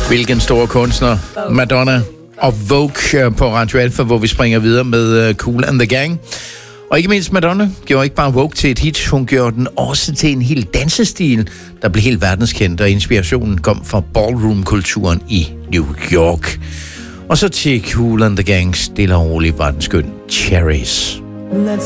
Hvilken store kunstner. Madonna og Vogue på Radio Alpha, hvor vi springer videre med Kool and the Gang. Og ikke mindst Madonna gjorde ikke bare Vogue til et hit, hun gjorde den også til en hel dansestil, der blev helt verdenskendt, og inspirationen kom fra ballroom-kulturen i New York. Og så til Kool and the Gang, stille og roligt var den skøn Cherries.